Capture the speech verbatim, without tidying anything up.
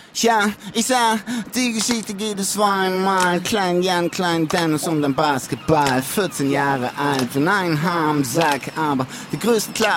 Ja, ich sah, die Geschichte geht es zweimal. Klein Jan, Klein Dennis und ein Basketball. vierzehn Jahre alt und ein Haar am Sack, aber die größten Klappen